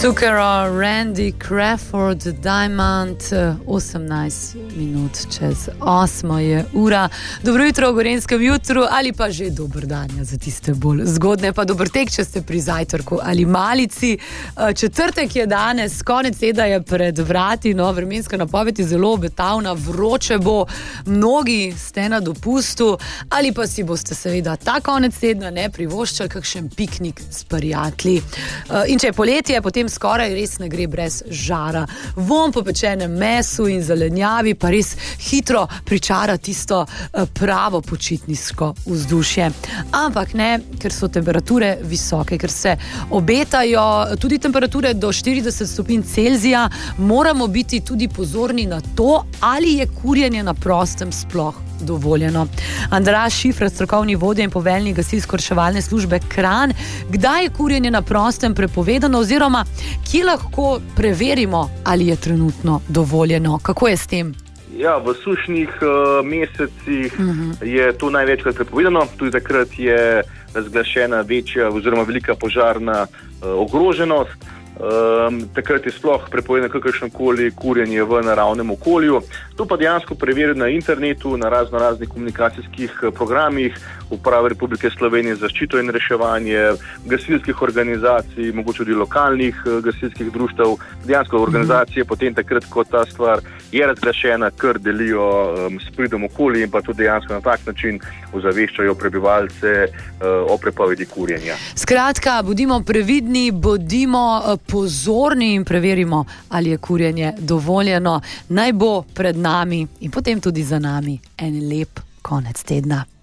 Zucchero, Randy Crawford, Diamond, 18 minut čez 8 je ura. Dobro jutro v Gorenjskem jutru ali pa že dober dan za tiste bolj zgodne, pa dober tek, če ste pri zajtrku ali malici. Četrtek je danes, konec tedna je pred vrati, no, vremenska napoved je zelo obetavna, vroče bo, mnogi ste na dopustu ali pa si boste seveda ta konec tedna ne privoščali kakšen piknik s prijatelji. In če je poletje, potem skoraj res ne gre brez žara. Vonj po pečenem mesu in zelenjavi pa res hitro pričara tisto pravo počitniško vzdušje. Ampak ne, ker so temperature visoke, ker se obetajo tudi temperature do 40 stopinj Celzija, moramo biti tudi pozorni na to, ali je kurjenje na prostem sploh dovoljeno. Andraž Šifrer, strokovni vodja in poveljnik gasilsko-reševalne službe Kranj, kdaj je kurjenje na prostem prepovedano oziroma kje lahko preverimo, ali je trenutno dovoljeno? Kako je s tem? Ja, v sušnih mesecih je to največkrat prepovedano, tudi takrat je razglašena večja oziroma velika požarna ogroženost. Takrat je sploh prepovedano kakršnokoli kurjenje v naravnem okolju. To pa dejansko preveri na internetu, na raznih komunikacijskih programih Uprave Republike Slovenije za zaščito in reševanje, gasilskih organizacij, mogoče tudi lokalnih gasilskih društev. Dejansko organizacije potem takrat, ko ta stvar je razglašena, kar delijo s pridom okolja in pa tudi dejansko na tak način ozaveščajo prebivalce o prepovedi kurjenja. Skratka, bodimo previdni, bodimo pozorni in preverimo, ali je kurjenje dovoljeno. Naj bo pred nami in potem tudi za nami en lep konec tedna.